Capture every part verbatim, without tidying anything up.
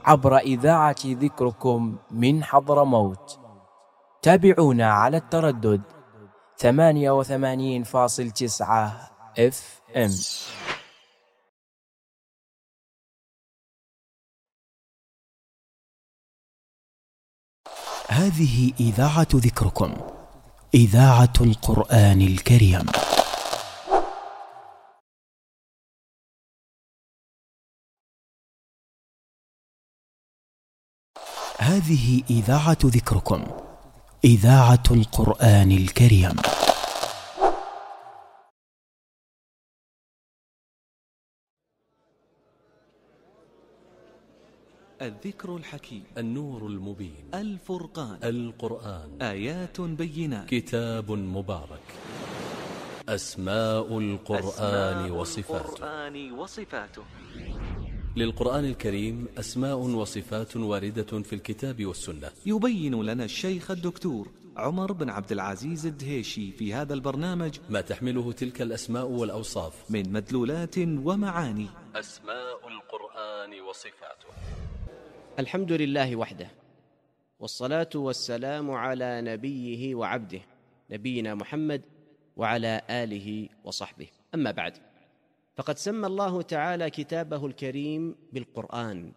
عبر إذاعة ذكركم من حضرموت. تابعونا على التردد ثمانية وثمانين فاصل تسعة اف ام. هذه إذاعة ذكركم، إذاعة القرآن الكريم. هذه إذاعة ذكركم، إذاعة القرآن الكريم. الذكر الحكيم، النور المبين، الفرقان، القرآن، آيات بينات، كتاب مبارك. أسماء القرآن أسماء وصفاته. القرآن وصفاته. للقرآن الكريم أسماء وصفات واردة في الكتاب والسنة. يبين لنا الشيخ الدكتور عمر بن عبد العزيز الدهيشي في هذا البرنامج ما تحمله تلك الأسماء والأوصاف من مدلولات ومعاني. أسماء القرآن وصفاته. الحمد لله وحده، والصلاة والسلام على نبيه وعبده نبينا محمد وعلى آله وصحبه. أما بعد، فقد سمى الله تعالى كتابه الكريم بالقرآن،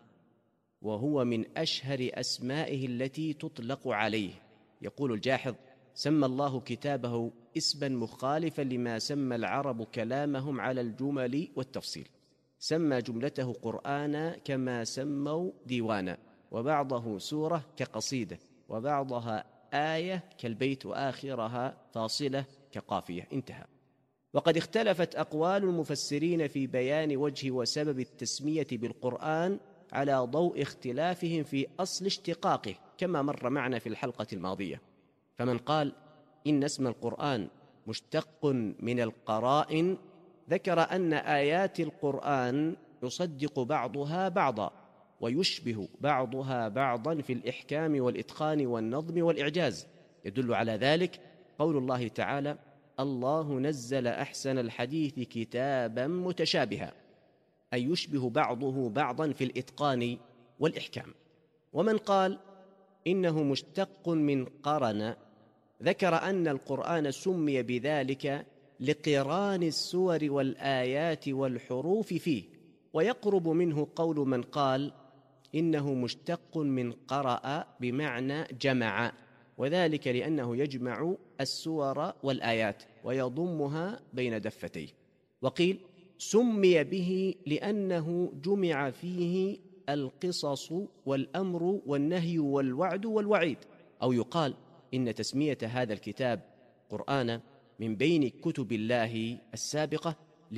وهو من أشهر أسمائه التي تطلق عليه. يقول الجاحظ: سمى الله كتابه اسما مخالفا لما سمى العرب كلامهم على الجمل والتفصيل. سمى جملته قرآنا كما سموا ديوانا، وبعضه سورة كقصيدة، وبعضها آية كالبيت، وآخرها فاصلة كقافية. انتهى. وقد اختلفت أقوال المفسرين في بيان وجه وسبب التسمية بالقرآن على ضوء اختلافهم في أصل اشتقاقه، كما مر معنا في الحلقة الماضية. فمن قال إن اسم القرآن مشتق من القرائن، ذكر أن آيات القرآن يصدق بعضها بعضا، ويشبه بعضها بعضا في الإحكام والإتقان والنظم والإعجاز. يدل على ذلك قول الله تعالى: الله نزل أحسن الحديث كتابا متشابها، أي يشبه بعضه بعضا في الإتقان والإحكام. ومن قال إنه مشتق من قرن، ذكر أن القرآن سمي بذلك لقران السور والآيات والحروف فيه. ويقرب منه قول من قال إنه مشتق من قرأ بمعنى جمع، وذلك لأنه يجمع السور والآيات ويضمها بين دفتيه. وقيل سمي به لأنه جمع فيه القصص والأمر والنهي والوعد والوعيد. أو يقال إن تسمية هذا الكتاب قرآنا من بين كتب الله السابقة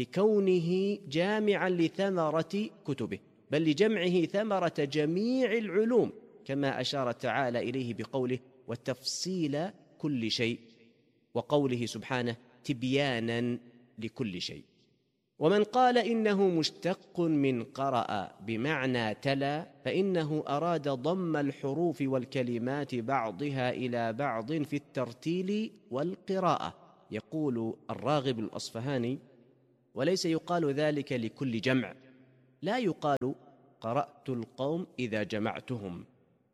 لكونه جامعا لثمرة كتبه، بل لجمعه ثمرة جميع العلوم، كما أشار تعالى إليه بقوله: وتفصيل كل شيء، وقوله سبحانه: تبيانا لكل شيء. ومن قال إنه مشتق من قرأ بمعنى تلا، فإنه أراد ضم الحروف والكلمات بعضها إلى بعض في الترتيل والقراءة. يقول الراغب الأصفهاني: وليس يقال ذلك لكل جمع، لا يقال قرأت القوم إذا جمعتهم.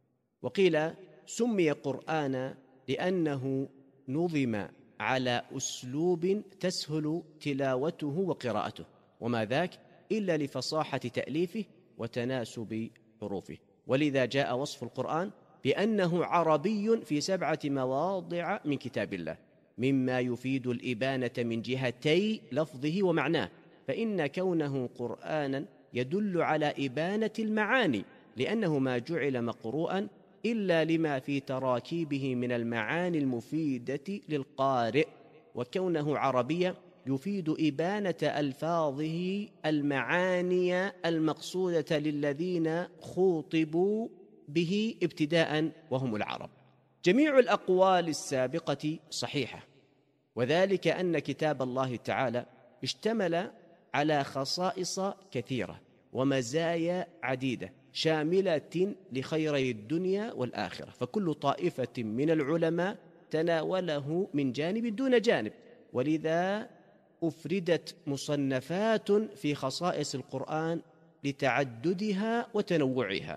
وقيل سمي قرآنا لأنه نظم على أسلوب تسهل تلاوته وقراءته، وما ذاك إلا لفصاحة تأليفه وتناسب حروفه. ولذا جاء وصف القرآن بأنه عربي في سبعة مواضع من كتاب الله، مما يفيد الإبانة من جهتي لفظه ومعناه. فإن كونه قرآنا يدل على إبانة المعاني، لأنه ما جعل مقروءا إلا لما في تراكيبه من المعاني المفيدة للقارئ. وكونه عربيا يفيد إبانة ألفاظه المعاني المقصودة للذين خوطبوا به ابتداء وهم العرب. جميع الأقوال السابقة صحيحة، وذلك أن كتاب الله تعالى اشتمل على خصائص كثيرة ومزايا عديدة شاملة لخيري الدنيا والآخرة، فكل طائفة من العلماء تناوله من جانب دون جانب. ولذا أفردت مصنفات في خصائص القرآن لتعددها وتنوعها،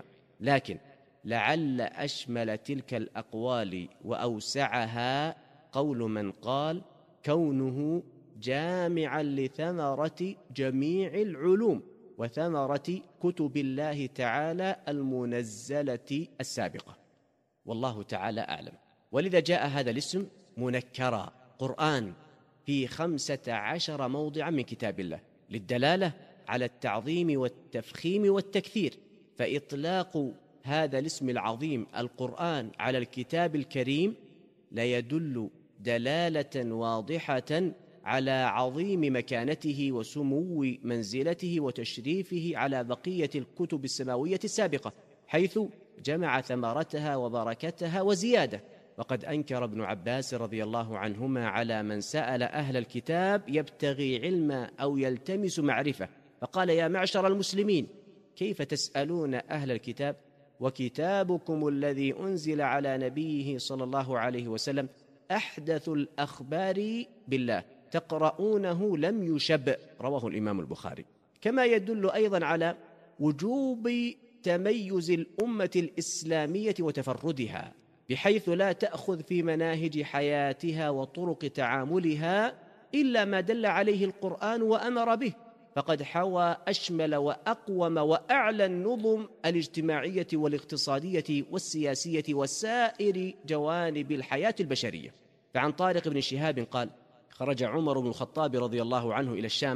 لكن لعل أشمل تلك الأقوال وأوسعها قول من قال كونه جامعا لثمرة جميع العلوم وثمرة كتب الله تعالى المنزلة السابقة، والله تعالى أعلم. ولذا جاء هذا الاسم منكرا قرآن في خمسة عشر موضعا من كتاب الله للدلالة على التعظيم والتفخيم والتكثير، فإطلاق هذا الاسم العظيم القرآن على الكتاب الكريم لا يدل دلالة واضحة على عظيم مكانته وسمو منزلته وتشريفه على بقية الكتب السماوية السابقة، حيث جمع ثمرتها وبركتها وزيادة. وقد أنكر ابن عباس رضي الله عنهما على من سأل أهل الكتاب يبتغي علما أو يلتمس معرفة، فقال: يا معشر المسلمين، كيف تسألون أهل الكتاب وكتابكم الذي أنزل على نبيه صلى الله عليه وسلم أحدث الأخبار بالله، تقرؤونه لم يشب. رواه الإمام البخاري. كما يدل أيضا على وجوب تميز الأمة الإسلامية وتفردها، بحيث لا تأخذ في مناهج حياتها وطرق تعاملها إلا ما دل عليه القرآن وأمر به، فقد حوى أشمل وأقوم وأعلى النظم الاجتماعية والاقتصادية والسياسية وسائر جوانب الحياة البشرية. فعن طارق بن شهاب قال: خرج عمر بن الخطاب رضي الله عنه إلى الشام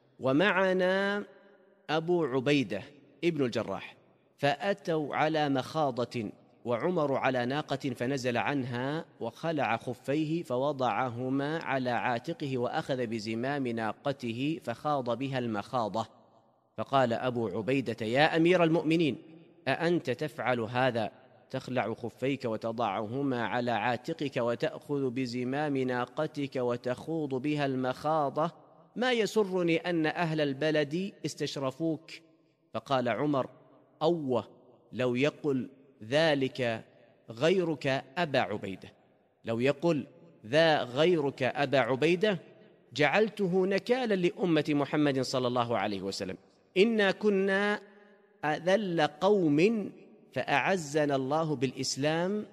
ومعنا أبو عبيدة ابن الجراح، فأتوا على مخاضة وعمر على ناقة، فنزل عنها وخلع خفيه فوضعهما على عاتقه وأخذ بزمام ناقته فخاض بها المخاضة، فقال أبو عبيدة: يا أمير المؤمنين، أأنت تفعل هذا؟ تخلع خفيك وتضعهما على عاتقك وتأخذ بزمام ناقتك وتخوض بها المخاضة؟ ما يسرني أن أهل البلد استشرفوك. فقال عمر: أوه، لو يقل ذلك غيرك أبا عبيدة، لو يقل ذا غيرك أبا عبيدة جعلته نكالا لأمة محمد صلى الله عليه وسلم. إنا كنا أذل قوم فأعزنا الله بالإسلام،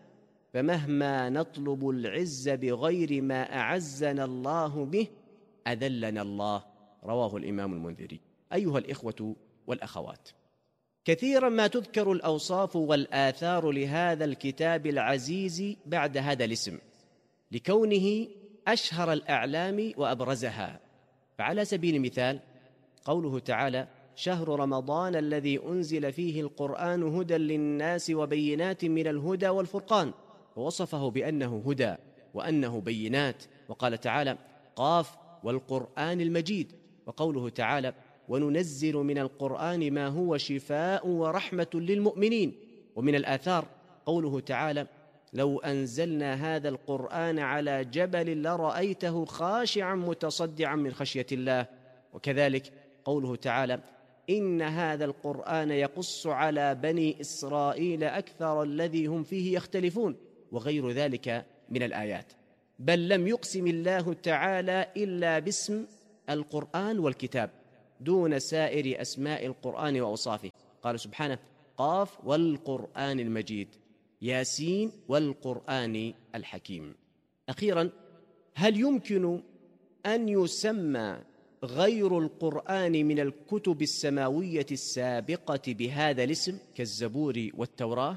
فمهما نطلب العز بغير ما أعزنا الله به أذلنا الله. رواه الإمام المنذري. أيها الإخوة والأخوات، كثيرا ما تذكر الأوصاف والآثار لهذا الكتاب العزيز بعد هذا الاسم لكونه أشهر الأعلام وأبرزها. فعلى سبيل المثال قوله تعالى: شهر رمضان الذي أنزل فيه القرآن هدى للناس وبينات من الهدى والفرقان، ووصفه بأنه هدى وأنه بينات. وقال تعالى: قاف والقرآن المجيد. وقوله تعالى: وننزل من القرآن ما هو شفاء ورحمة للمؤمنين. ومن الآثار قوله تعالى: لو أنزلنا هذا القرآن على جبل لرأيته خاشعا متصدعا من خشية الله. وكذلك قوله تعالى: إن هذا القرآن يقص على بني إسرائيل أكثر الذي هم فيه يختلفون، وغير ذلك من الآيات. بل لم يقسم الله تعالى إلا باسم القرآن والكتاب دون سائر أسماء القرآن وأوصافه. قال سبحانه: قاف والقرآن المجيد، ياسين والقرآن الحكيم. أخيرا، هل يمكن أن يسمى غير القرآن من الكتب السماوية السابقة بهذا الاسم كالزبور والتوراة؟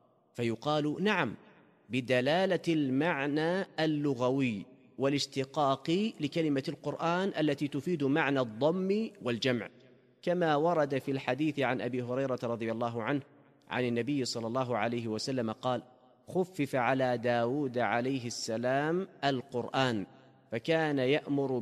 فيقال نعم، بدلالة المعنى اللغوي والاشتقاق لكلمة القرآن التي تفيد معنى الضم والجمع، كما ورد في الحديث عن أبي هريرة رضي الله عنه عن النبي صلى الله عليه وسلم قال: خفف على داود عليه السلام القرآن، فكان يأمر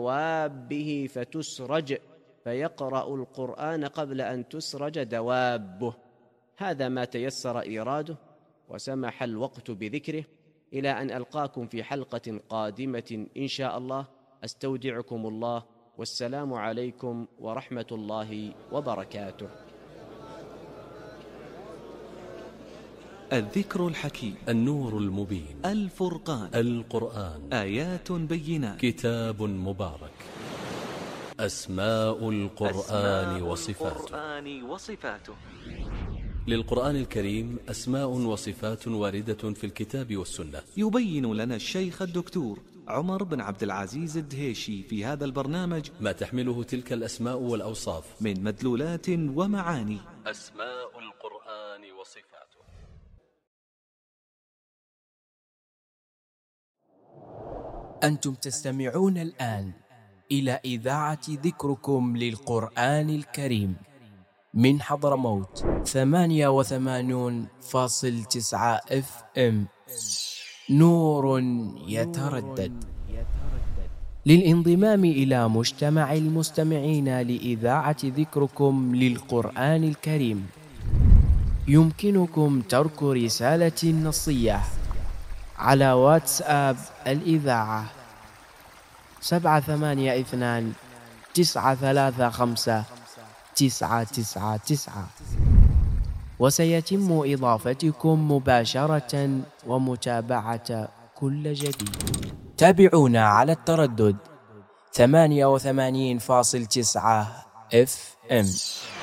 بدوابه فتسرج، فيقرأ القرآن قبل أن تسرج دوابه. هذا ما تيسر إيراده وسمح الوقت بذكره، إلى أن ألقاكم في حلقة قادمة إن شاء الله. أستودعكم الله، والسلام عليكم ورحمة الله وبركاته. الذكر الحكيم، النور المبين، الفرقان، القرآن، آيات بينات، كتاب مبارك. أسماء القرآن وصفاته. للقرآن الكريم أسماء وصفات واردة في الكتاب والسنة. يبين لنا الشيخ الدكتور عمر بن عبد العزيز الدهيشي في هذا البرنامج ما تحمله تلك الأسماء والأوصاف من مدلولات ومعاني. أسماء القرآن وصفاته. أنتم تستمعون الآن إلى إذاعة ذكركم للقرآن الكريم من حضرموت ثمانية وثمانون فاصل تسعة اف ام. نور يتردد. للانضمام إلى مجتمع المستمعين لإذاعة ذكركم للقرآن الكريم يمكنكم ترك رسالة نصية على واتساب الإذاعة سبعة ثمانية اثنان تسعة ثلاثة خمسة تسعة تسعة تسعة، وسيتم إضافتكم مباشرة ومتابعة كل جديد. تابعونا على التردد ثمانية وثمانين فاصل تسعة اف ام.